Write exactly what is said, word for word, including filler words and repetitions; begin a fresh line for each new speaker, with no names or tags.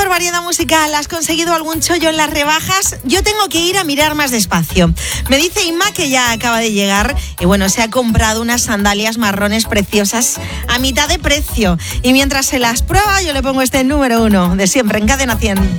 mejor variedad musical. ¿Has conseguido algún chollo en las rebajas? Yo tengo que ir a mirar más despacio. Me dice Inma que ya acaba de llegar y bueno, se ha comprado unas sandalias marrones preciosas a mitad de precio. Y mientras se las prueba, yo le pongo este número uno de siempre en Cadena cien.